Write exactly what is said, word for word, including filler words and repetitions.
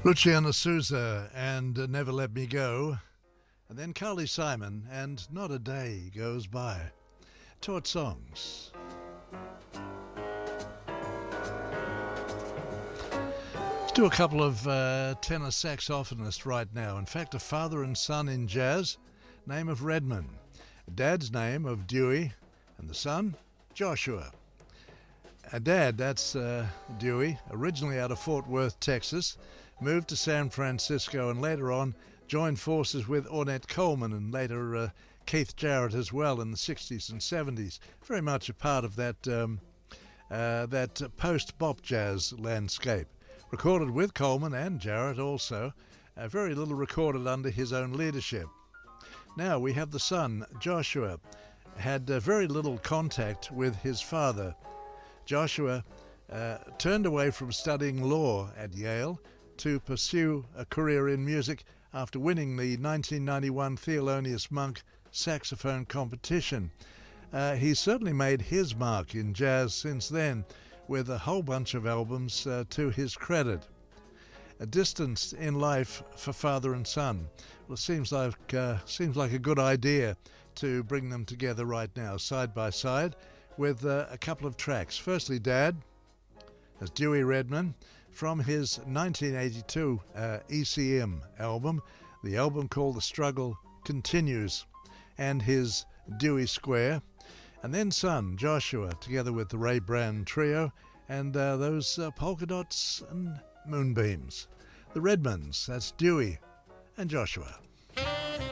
Luciano Souza and uh, Never Let Me Go, and then Carly Simon and Not a Day Goes By. Taught songs. Let's do a couple of uh, tenor saxophonists right now. In fact, a father and son in jazz, name of Redman, dad's name of Dewey, and the son, Joshua. A dad, that's uh, Dewey, originally out of Fort Worth, Texas, moved to San Francisco and later on joined forces with Ornette Coleman and later uh, Keith Jarrett as well in the sixties and seventies. Very much a part of that um, uh, that post-bop jazz landscape. Recorded with Coleman and Jarrett also, uh, very little recorded under his own leadership. Now we have the son, Joshua, had uh, very little contact with his father. Joshua uh, turned away from studying law at Yale to pursue a career in music after winning the nineteen ninety-one Thelonious Monk saxophone competition. Uh, he's certainly made his mark in jazz since then, with a whole bunch of albums uh, to his credit. A distance in life for father and son. Well, it seems like, uh, seems like a good idea to bring them together right now, side by side, with uh, a couple of tracks. Firstly, Dad, as Dewey Redman, from his nineteen eighty-two uh, E C M album, the album called The Struggle Continues, and his Dewey Square, and then son, Joshua, together with the Ray Brand Trio, and uh, those uh, polka dots and moonbeams. The Redmans, that's Dewey and Joshua.